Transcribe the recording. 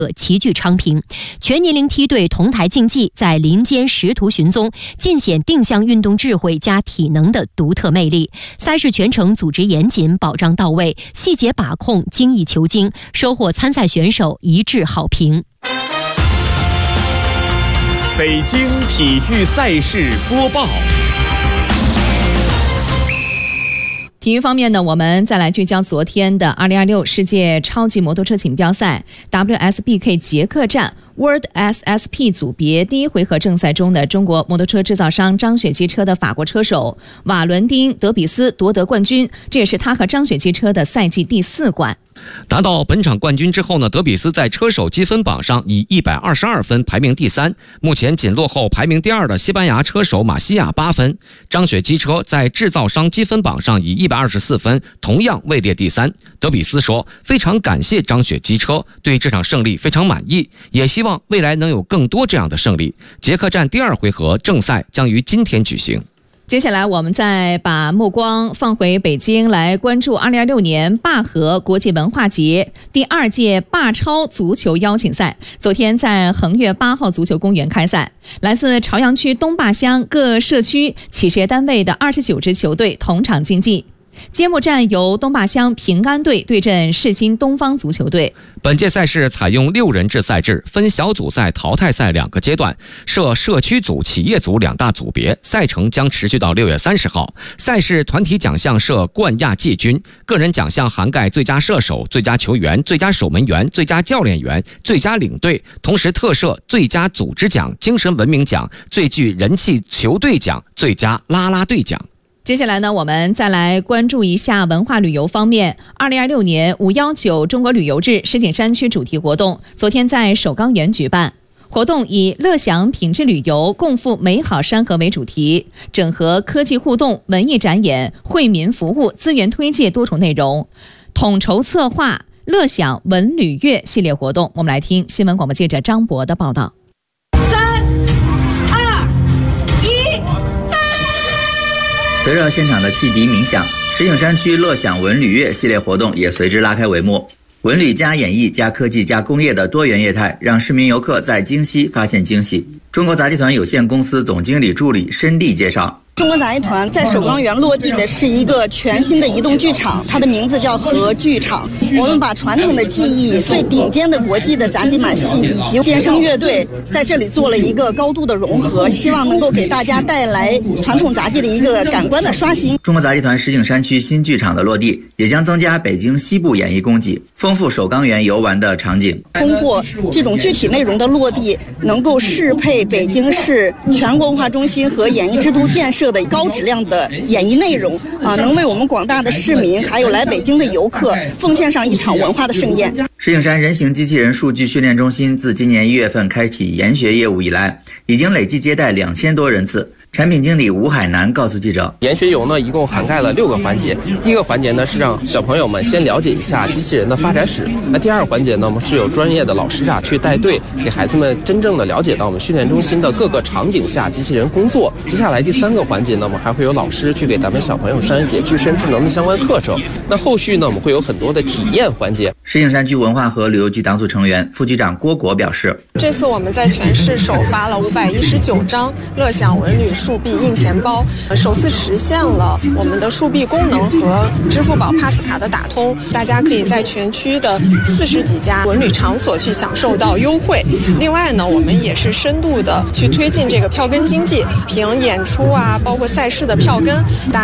齐聚昌平。全年龄梯队同台竞技在林间识途寻踪，尽显定向运动智慧加体能的独特魅力。赛事全程组织严谨，保障到位，细节把控精益求精，收获参赛选手一致好评。 北京体育赛事播报。 体育方面呢，我们再来聚焦昨天的2026世界超级摩托车锦标赛 WSBK 捷克站 World SSP 组别第一回合正赛中的中国摩托车制造商张雪机车的法国车手瓦伦丁·德比斯夺得冠军，这也是他和张雪机车的赛季第4冠。 拿到本场冠军之后呢，德比斯在车手积分榜上以122分排名第3，目前仅落后排名第2的西班牙车手马西亚8分。张雪机车在制造商积分榜上以124分同样位列第3。德比斯说，非常感谢张雪机车，对这场胜利非常满意，也希望未来能有更多这样的胜利。捷克站第2回合正赛将于今天举行。 接下来我们再把目光放回北京，来关注2026年灞河国际文化节第2届灞超足球邀请赛，昨天在横越8号足球公园开赛。来自朝阳区东灞乡各社区企事业单位的29支球队同场竞技。揭幕战由东灞乡平安队对阵世新东方足球队。 本届赛事采用6人制赛制，分小组赛、淘汰赛2个阶段，设社区组、企业组2大组别，赛程将持续到6月30号。赛事团体奖项设冠亚季军，个人奖项涵盖最佳射手、最佳球员、最佳守门员、最佳教练员、最佳领队，同时特设最佳组织奖、精神文明奖、最具人气球队奖、最佳啦啦队奖。 接下来呢，我们再来关注一下文化旅游方面。2026年519中国旅游日石景山区主题活动昨天在首钢园举办。活动以乐享品质旅游，共赴美好山河为主题，整合科技互动、文艺展演、惠民服务、资源推介多重内容，统筹策划乐享文旅月系列活动。我们来听新闻广播记者张博的报道。 随着现场的汽笛鸣响，石景山区乐享文旅月系列活动也随之拉开帷幕。文旅加演艺加科技加工业的多元业态，让市民游客在惊喜发现惊喜。中国杂技团有限公司总经理助理申丽介绍。 中国杂技团在首钢园落地的是一个全新的移动剧场，它的名字叫和剧场。我们把传统的技艺、最顶尖的国际的杂技马戏以及电声乐队在这里做了一个高度的融合，希望能够给大家带来传统杂技的一个感官的刷新。 中国杂技团石景山区新剧场的落地，也将增加北京西部演艺供给，丰富首钢园游玩的场景。 通过这种具体内容的落地，能够适配北京市全国文化中心和演艺之都建设的高质量的演艺内容能为我们广大的市民还有来北京的游客奉献上一场文化的盛宴。 石景山人形机器人数据训练中心自今年1月份开启研学业务以来，已经累计接待2000多人次。产品经理吴海南告诉记者， 研学游呢一共涵盖了6个环节。第一个环节呢是让小朋友们先了解一下机器人的发展史，那第2个环节呢是有专业的老师去带队，给孩子们真正的了解到我们训练中心的各个场景下机器人工作。接下来第3个环节呢，我们还会有老师去给咱们小朋友上一节具身智能的相关课程。那后续呢，我们会有很多的体验环节。 石景山区文化和旅游局党组成员、副局长郭国表示， 这次我们在全市首发了519张乐享文旅数币硬钱包，首次实现了我们的数币功能和支付宝 Pass 卡的打通，大家可以在全区的40几家文旅场所去享受到优惠。另外呢，我们也是深度的去推进这个票根经济，凭演出包括赛事的票根，